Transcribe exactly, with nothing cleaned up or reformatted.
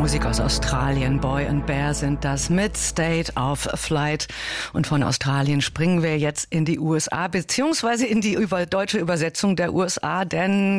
Musik aus Australien. Boy and Bear sind das mit State of Flight. Und von Australien springen wir jetzt in die U S A, beziehungsweise in die deutsche Übersetzung der U S A, denn